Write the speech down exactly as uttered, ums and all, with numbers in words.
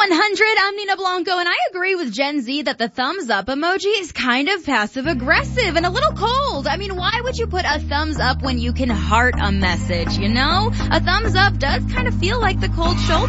one hundred, I'm Nina Blanco, and I agree with Gen Z that the thumbs up emoji is kind of passive aggressive and a little cold. I mean, why would you put a thumbs up when you can heart a message, you know? A thumbs up does kind of feel like the cold shoulder.